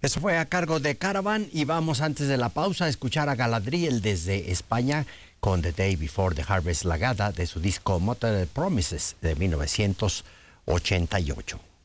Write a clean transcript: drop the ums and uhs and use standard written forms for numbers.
Eso fue a cargo de Caravan y vamos antes de la pausa a escuchar a Galadriel desde España con The Day Before the Harvest Lagada de su disco Mother Promises de 1988.